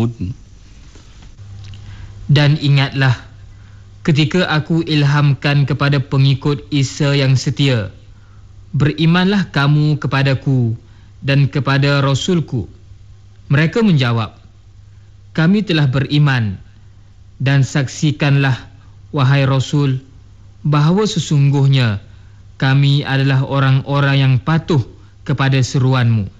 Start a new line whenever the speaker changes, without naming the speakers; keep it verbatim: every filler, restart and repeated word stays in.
Samud.
Dan ingatlah, ketika aku ilhamkan kepada pengikut Isa yang setia, berimanlah kamu kepadaku dan kepada Rasulku. Mereka menjawab, kami telah beriman, dan saksikanlah, wahai Rasul, bahawa sesungguhnya kami adalah orang-orang yang patuh kepada seruanmu.